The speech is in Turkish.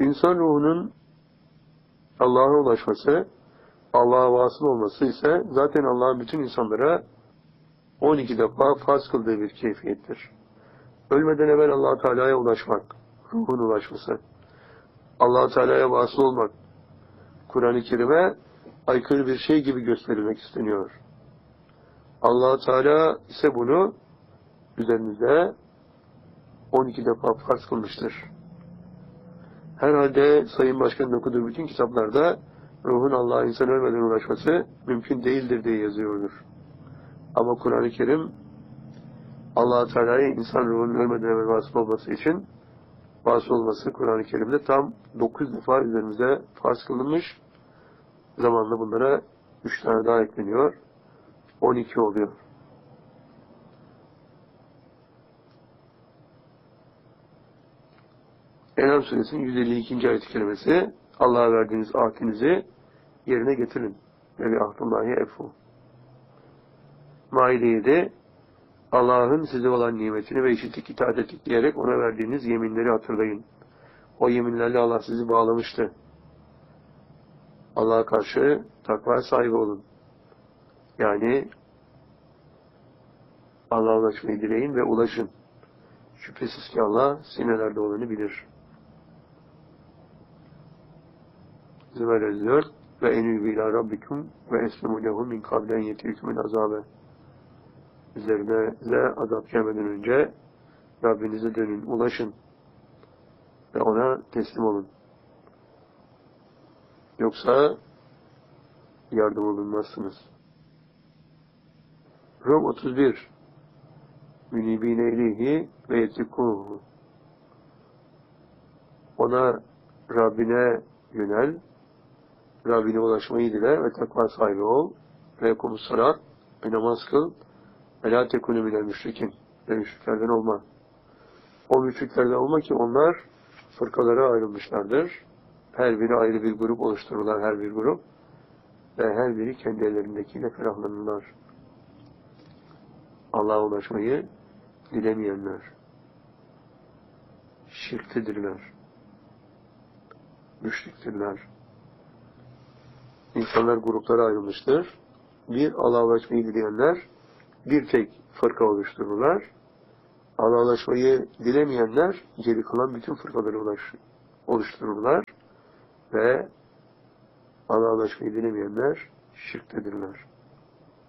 İnsan ruhunun Allah'a ulaşması, Allah'a vasıl olması ise zaten Allah'ın bütün insanlara 12 defa farz kıldığı bir keyfiyettir. Ölmeden evvel Allah Teala'ya ulaşmak, ruhun ulaşması, Allah Teala'ya vasıl olmak, Kur'an-ı Kerim'e aykırı bir şey gibi gösterilmek isteniyor. Allah Teala ise bunu üzerimize 12 defa farz kılmıştır. Herhalde Sayın Başkan'ın okuduğu bütün kitaplarda ruhun Allah'a insan ölmeden ulaşması mümkün değildir diye yazıyordur. Ama Kur'an-ı Kerim Allah Teala'ya insan ruhunun ölmeden evvel vasıl olması için vasıl olması Kur'an-ı Kerim'de tam 9 defa üzerimize farz kılınmış. Zamanla bunlara 3 tane daha ekleniyor. 12 oluyor. En'am suresinin 152. ayet-i kerimesi Allah'a verdiğiniz ahdinizi yerine getirin. Ve bi ahdullahi efu. Maide 7 Allah'ın size olan nimetini ve işittik, itaat ettik diyerek ona verdiğiniz yeminleri hatırlayın. O yeminlerle Allah sizi bağlamıştı. Allah'a karşı takva sahibi olun. Yani Allah'a ulaşmayı dileyin ve ulaşın. Şüphesiz ki Allah sinelerde olanı bilir. Zümer 54 ve enübü ila rabbikum ve eslimu lehu min kablen yetihükümün azabe. Üzerinize azap gelmeden önce Rabbinize dönün, ulaşın ve ona teslim olun. Yoksa yardım olunmazsınız. Rum 31 Münibine ileyhi ve yetikuhu. Ona, Rabbine yönel, Rabbine ulaşmayı dile ve takva sahibi ol ve kumus salat ve namaz kıl ve la tekunu minel müşrikin ve müşriklerden olma. O müşriklerden olma ki onlar fırkalara ayrılmışlardır. Her biri ayrı bir grup oluştururlar, her bir grup ve her biri kendi ellerindekiyle ferahlanırlar. Allah'a ulaşmayı dilemeyenler şirktedirler, müşriktirler. İnsanlar gruplara ayrılmıştır. Bir, Allah'a ulaşmayı dileyenler bir tek fırka oluştururlar. Allah'a ulaşmayı dilemeyenler geri kalan bütün fırkaları oluştururlar ve Allah'a ulaşmayı dilemeyenler şirktedirler.